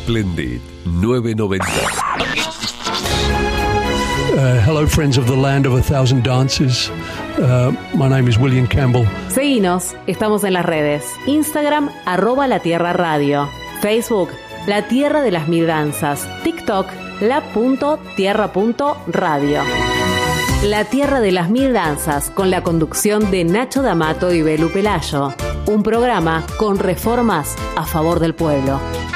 Splendid 990. Hello, friends of the land of a thousand dances. My name is William Campbell. Seguinos, estamos en las redes. Instagram, @latierraradio. Facebook, La Tierra de las Mil Danzas. TikTok, la.tierra.radio. La Tierra de las Mil Danzas, con la conducción de Nacho D'Amato y Belu Pelayo. Un programa con reformas a favor del pueblo.